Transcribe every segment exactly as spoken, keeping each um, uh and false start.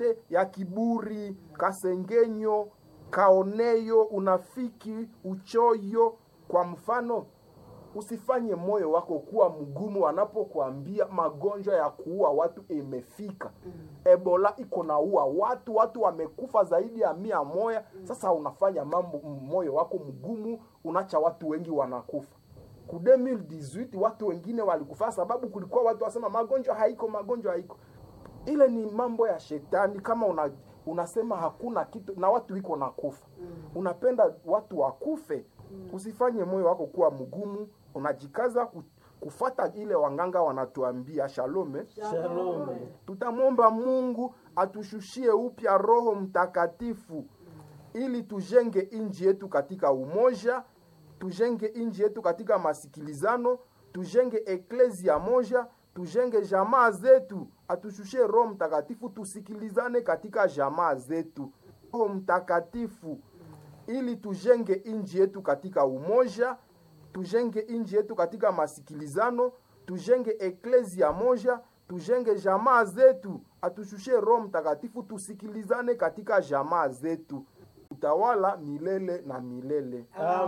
yote ya kiburi, kasengenyo, kaoneyo, unafiki, uchoyo. Kwa mfano, usifanye moyo wako kuwa mgumu wanapokuambia magonjwa ya kuua watu imefika. Mm. Ebola iko na ua watu, watu wamekufa zaidi ya mia moja. Mm. Sasa unafanya mambo moyo wako mgumu, unacha watu wengi wanakufa. Ku elfu mbili na kumi na nane watu wengine walikufa sababu kulikuwa watu wasema magonjwa haiko, magonjwa haiko. Ile ni mambo ya shetani. Kama una, unasema hakuna kitu na watu wiko na kufa. Mm. Unapenda watu wakufe. Mm. Usifanye moyo wako kuwa mgumu, unajikaza kufata ile wanganga wanatuambia. Shalome. Shalome. Tutamwomba Mungu atushushie upya Roho Mtakatifu. Mm. Ili tujenge inji yetu katika umoja, tujenge inji yetu katika masikilizano, tujenge eklezia moja, tujenge jamaa zetu. Atushushie Roho Mtakatifu tusikilizane katika jamaa zetu. Roho Mtakatifu ili tujenge inji yetu katika umoja, tujenge inji yetu katika masikilizano, tujenge eklezia moja, tujenge jamaa zetu. Atushushie Roho Mtakatifu tusikilizane katika jamaa zetu. Utawala milele na milele.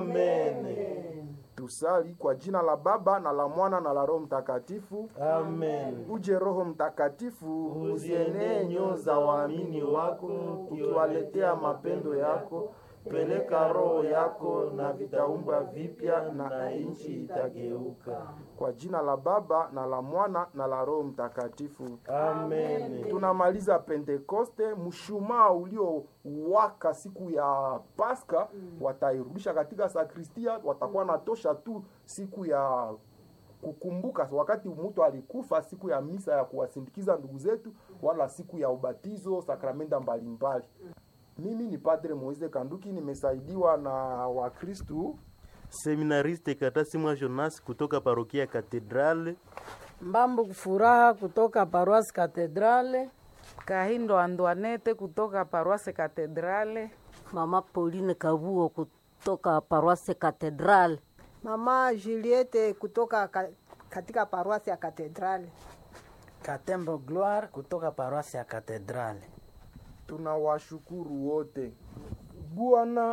Amen. Tusali kwa jina la Baba na la Mwana na la Roho Mtakatifu. Amen. Uje Roho Mtakatifu, uzienee nyoyo za waamini wako, ukiwaletea mapendo yako. Peleka roho yako na vitaumbwa vipya na nchi itageuka. Kwa jina la Baba na la Mwana na la Roho Mtakatifu. Amen. Tunamaliza Pentekoste, mshumaa ulio waka siku ya Pasaka. Mm. Watairudisha katika sakristia, watakuwa natosha tu siku ya kukumbuka wakati mtu alikufa, siku ya misa ya kuwasindikiza ndugu zetu, wala siku ya ubatizo, sakramenta mbalimbali. Mimi ni Padre Moise Kanduki, nimesaidiwa na Wakristu. Seminariste Katasimwa Jonas kutoka parokia Katedrale. Mbambo Furaha kutoka Paroisse Katedrale. Kahindo Antoinette kutoka Paroisse Katedrale. Mama Pauline Kabuo kutoka Paroisse Katedrale. Mama Juliette kutoka ka, katika Paroisse ya Katedrale. Katembo Gloire kutoka Paroisse ya Katedrale. Tunawashukuru wote. Bwana